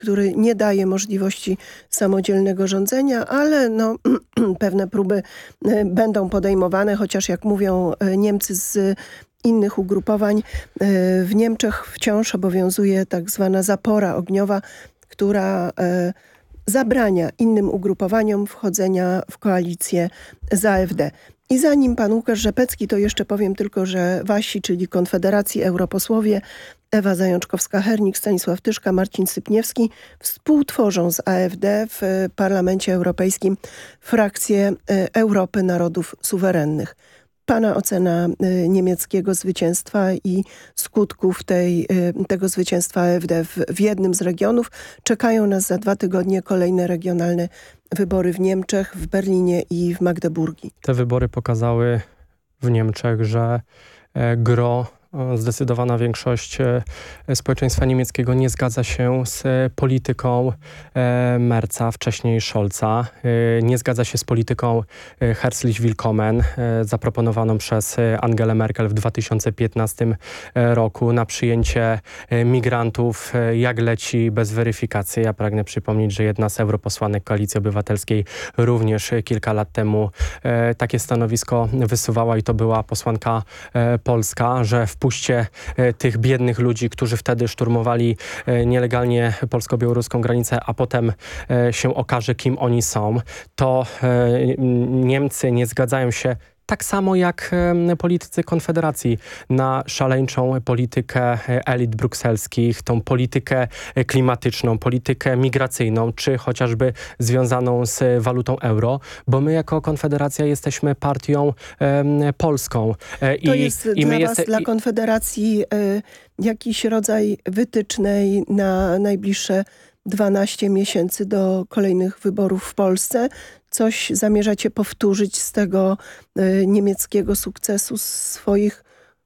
który nie daje możliwości samodzielnego rządzenia, ale no, pewne próby będą podejmowane, chociaż jak mówią Niemcy z innych ugrupowań, w Niemczech wciąż obowiązuje tak zwana zapora ogniowa, która zabrania innym ugrupowaniom wchodzenia w koalicję z AfD. I zanim pan Łukasz Rzepecki, to jeszcze powiem tylko, że wasi, czyli Konfederacji, europosłowie Ewa Zajączkowska-Hernik, Stanisław Tyszka, Marcin Sypniewski współtworzą z AfD w Parlamencie Europejskim frakcję Europy Narodów Suwerennych. Pana ocena niemieckiego zwycięstwa i skutków tego zwycięstwa AfD w jednym z regionów. Czekają nas za 2 tygodnie kolejne regionalne wybory w Niemczech, w Berlinie i w Magdeburgii. Te wybory pokazały w Niemczech, że zdecydowana większość społeczeństwa niemieckiego nie zgadza się z polityką Merza, wcześniej Scholza. Nie zgadza się z polityką Herzlich Willkommen zaproponowaną przez Angelę Merkel w 2015 roku na przyjęcie migrantów jak leci bez weryfikacji. Ja pragnę przypomnieć, że jedna z europosłanek Koalicji Obywatelskiej również kilka lat temu takie stanowisko wysuwała i to była posłanka polska, że wpuśćcie tych biednych ludzi, którzy wtedy szturmowali nielegalnie polsko-białoruską granicę, a potem się okaże, kim oni są. To Niemcy nie zgadzają się tak samo jak politycy Konfederacji na szaleńczą politykę elit brukselskich, tą politykę klimatyczną, politykę migracyjną, czy chociażby związaną z walutą euro, bo my jako Konfederacja jesteśmy partią polską. To jest dla Konfederacji jakiś rodzaj wytycznej na najbliższe 12 miesięcy do kolejnych wyborów w Polsce. Coś zamierzacie powtórzyć z tego niemieckiego sukcesu swoich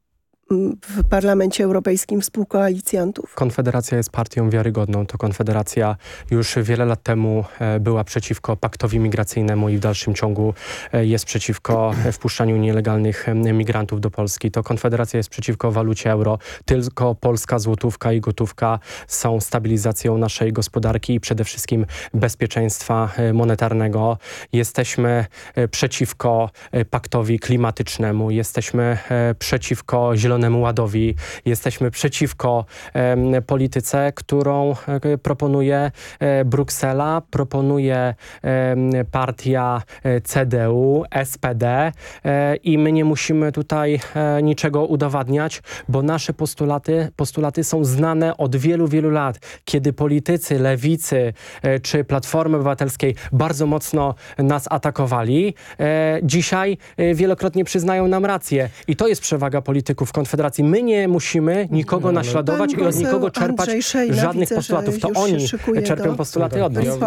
w Parlamencie Europejskim współkoalicjantów? Konfederacja jest partią wiarygodną. To Konfederacja już wiele lat temu była przeciwko paktowi migracyjnemu i w dalszym ciągu jest przeciwko wpuszczaniu nielegalnych migrantów do Polski. To Konfederacja jest przeciwko walucie euro. Tylko polska złotówka i gotówka są stabilizacją naszej gospodarki i przede wszystkim bezpieczeństwa monetarnego. Jesteśmy przeciwko paktowi klimatycznemu. Jesteśmy przeciwko Zielonemu Ładowi. Jesteśmy przeciwko polityce, którą proponuje Bruksela, proponuje partia CDU, SPD i my nie musimy tutaj niczego udowadniać, bo nasze postulaty są znane od wielu, wielu lat. Kiedy politycy Lewicy czy Platformy Obywatelskiej bardzo mocno nas atakowali, dzisiaj wielokrotnie przyznają nam rację. I to jest przewaga polityków Konfederacji. My nie musimy nikogo naśladować i od nikogo czerpać żadnych postulatów. To oni czerpią postulaty od nas.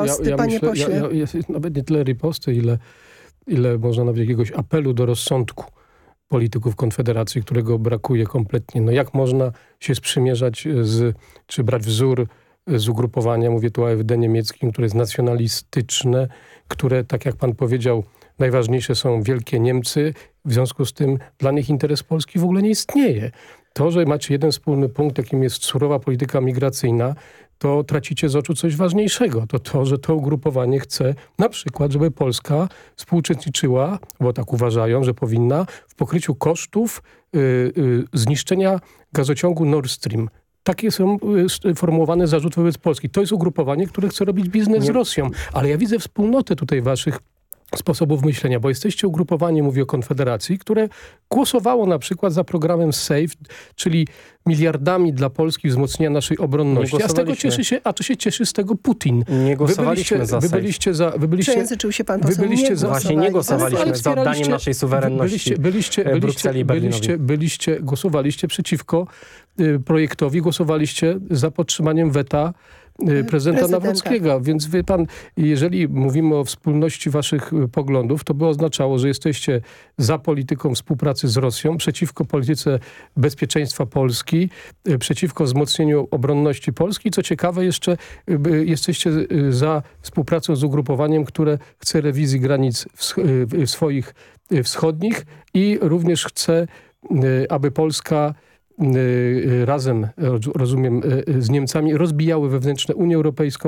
Nawet nie tyle riposty, ile można nawet jakiegoś apelu do rozsądku polityków Konfederacji, którego brakuje kompletnie. No jak można się sprzymierzać czy brać wzór z ugrupowania, mówię tu o AfD niemieckim, które jest nacjonalistyczne, które, tak jak pan powiedział, najważniejsze są wielkie Niemcy, w związku z tym dla nich interes Polski w ogóle nie istnieje. To, że macie jeden wspólny punkt, jakim jest surowa polityka migracyjna, to tracicie z oczu coś ważniejszego. To, że to ugrupowanie chce na przykład, żeby Polska współuczestniczyła, bo tak uważają, że powinna, w pokryciu kosztów zniszczenia gazociągu Nord Stream. Takie są formułowane zarzuty wobec Polski. To jest ugrupowanie, które chce robić biznes z Rosją. Ale ja widzę wspólnotę tutaj waszych sposobów myślenia, bo jesteście ugrupowanie, mówię o Konfederacji, które głosowało na przykład za programem SAFE, czyli miliardami dla Polski wzmocnienia naszej obronności. A to się cieszy z tego Putin. Nie głosowaliśmy za SAFE. Przejęzyczył się pan poseł. Właśnie nie głosowaliśmy za oddaniem naszej suwerenności Brukseli i Berlinowi. Głosowaliście przeciwko projektowi, głosowaliście za podtrzymaniem weta prezydenta Nawrockiego. Więc wie pan, jeżeli mówimy o wspólności waszych poglądów, to by oznaczało, że jesteście za polityką współpracy z Rosją, przeciwko polityce bezpieczeństwa Polski, przeciwko wzmocnieniu obronności Polski. Co ciekawe, jeszcze jesteście za współpracą z ugrupowaniem, które chce rewizji granic swoich wschodnich i również chce, aby Polska razem, rozumiem, z Niemcami rozbijały wewnętrzne Unię Europejską.